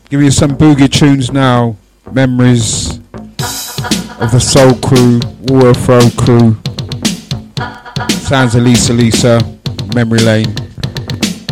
Give you some boogie tunes now. Memories of the Soul Crew, War Throw Crew. Sounds of Lisa, Memory Lane.